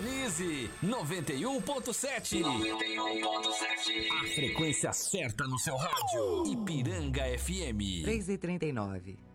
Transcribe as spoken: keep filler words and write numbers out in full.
Sintonize noventa e um ponto sete. noventa e um ponto sete. A frequência certa no seu rádio. Ipiranga F M. três e trinta e nove.